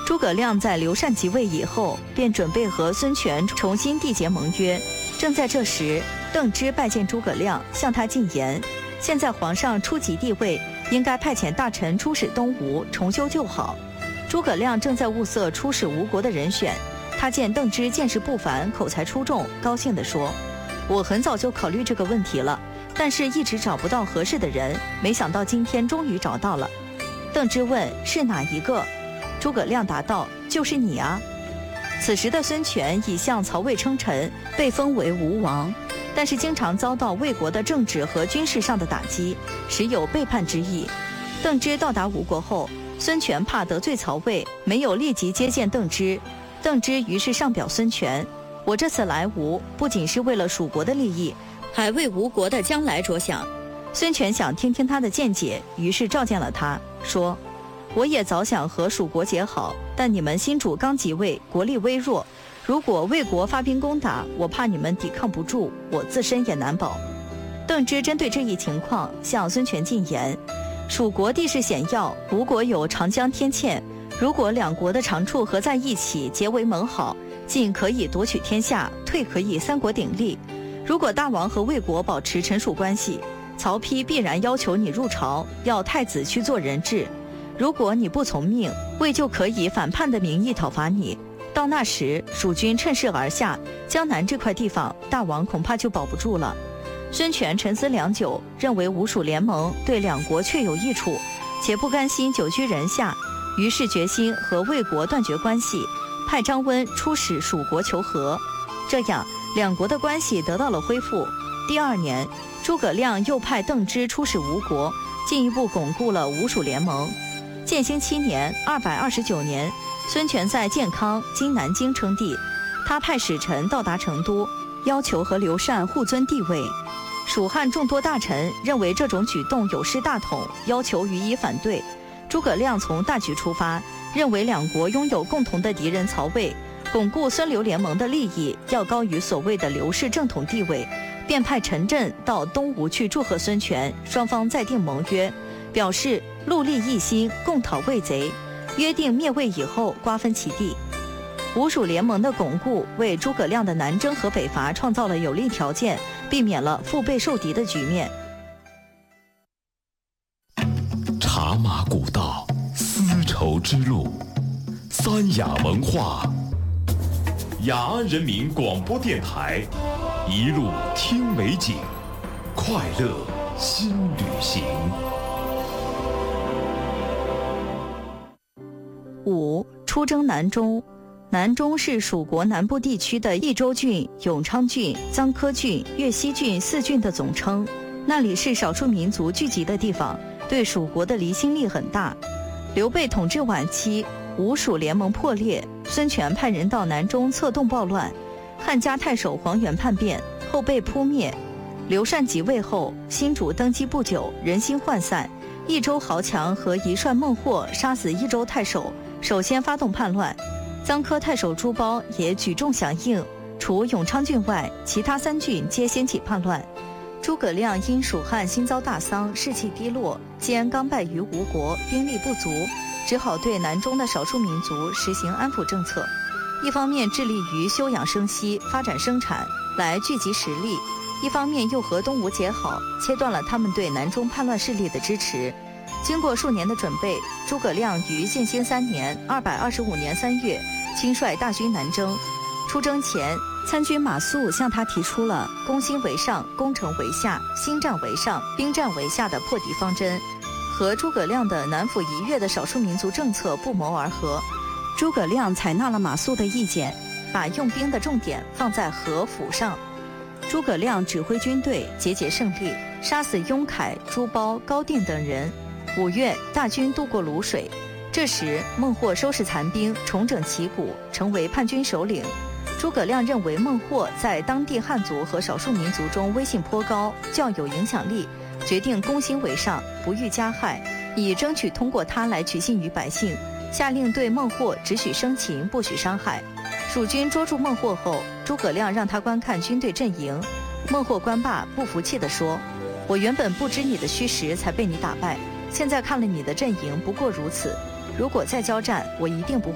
诸葛亮在刘禅即位以后，便准备和孙权重新缔结盟约。正在这时，邓芝拜见诸葛亮，向他进言：现在皇上初即帝位，应该派遣大臣出使东吴，重修旧好。诸葛亮正在物色出使吴国的人选，他见邓芝见识不凡，口才出众，高兴地说：我很早就考虑这个问题了，但是一直找不到合适的人，没想到今天终于找到了。邓芝问：是哪一个？诸葛亮答道：就是你啊。此时的孙权已向曹魏称臣，被封为吴王，但是经常遭到魏国的政治和军事上的打击，时有背叛之意。邓芝到达吴国后，孙权怕得罪曹魏，没有立即接见邓芝。邓芝于是上表孙权：我这次来吴，不仅是为了蜀国的利益，还为吴国的将来着想。孙权想听听他的见解，于是召见了他，说：我也早想和蜀国结好，但你们新主刚即位，国力微弱，如果魏国发兵攻打，我怕你们抵抗不住，我自身也难保。邓芝针对这一情况向孙权进言：蜀国地势险要，吴国有长江天堑，如果两国的长处合在一起，结为盟好，进可以夺取天下，退可以三国鼎立。如果大王和魏国保持臣属关系，曹丕必然要求你入朝，要太子去做人质。如果你不从命，魏就可以反叛的名义讨伐你。到那时，蜀军趁势而下，江南这块地方，大王恐怕就保不住了。孙权沉思良久，认为吴蜀联盟对两国确有益处，且不甘心久居人下，于是决心和魏国断绝关系，派张温出使蜀国求和。这样，两国的关系得到了恢复。第2年，诸葛亮又派邓芝出使吴国，进一步巩固了吴蜀联盟。建兴7年229年，孙权在建康（今南京）称帝，他派使臣到达成都，要求和刘禅互尊帝位。蜀汉众多大臣认为这种举动有失大统，要求予以反对。诸葛亮从大局出发，认为两国拥有共同的敌人曹魏，巩固孙刘联盟的利益要高于所谓的刘氏正统地位，便派陈震到东吴去祝贺孙权，双方再订盟约，表示戮力一心，共讨魏贼，约定灭魏以后瓜分其地。吴蜀联盟的巩固，为诸葛亮的南征和北伐创造了有利条件，避免了腹背受敌的局面。 茶马古道，丝绸之路，三雅文化，雅安人民广播电台，一路听美景，快乐新旅行。 5. 出征南中。南中是蜀国南部地区的益州郡、永昌郡、臧科郡、越西郡4郡的总称，那里是少数民族聚集的地方，对蜀国的离心力很大。刘备统治晚期，吴蜀联盟破裂，孙权派人到南中策动暴乱，汉家太守黄元叛变，后被扑灭。刘禅即位后，新主登基不久，人心涣散，益州豪强和一帅孟获杀死益州太守，首先发动叛乱。臧科太守朱褒也举众响应，除永昌郡外，其他3郡皆掀起叛乱。诸葛亮因蜀汉新遭大丧，士气低落，兼刚败于吴国，兵力不足，只好对南中的少数民族实行安抚政策。一方面致力于休养生息，发展生产，来聚集实力；一方面又和东吴结好，切断了他们对南中叛乱势力的支持。经过数年的准备，诸葛亮于建兴3年225年3月亲率大军南征。出征前，参军马谡向他提出了攻心为上，攻城为下，心战为上，兵战为下的破敌方针，和诸葛亮的南抚夷越的少数民族政策不谋而合。诸葛亮采纳了马谡的意见，把用兵的重点放在和抚上。诸葛亮指挥军队节节胜利，杀死雍凯、朱褒、高定等人。5月，大军渡过泸水，这时孟获收拾残兵，重整旗鼓，成为叛军首领。诸葛亮认为孟获在当地汉族和少数民族中威信颇高，较有影响力，决定攻心为上，不欲加害，以争取通过他来取信于百姓，下令对孟获只许生擒，不许伤害。蜀军捉住孟获后，诸葛亮让他观看军队阵营。孟获观罢，不服气地说：我原本不知你的虚实，才被你打败，现在看了你的阵营，不过如此。如果再交战，我一定不会